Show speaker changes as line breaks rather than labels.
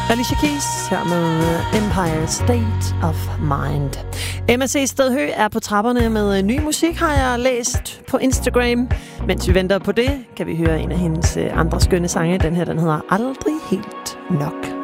Alicia Keys her med Empire State of Mind. MSC Stedhø er på trapperne med ny musik, har jeg læst på Instagram. Mens vi venter på det, kan vi høre en af hendes andre skønne sange. Den her, den hedder Aldrig helt nok.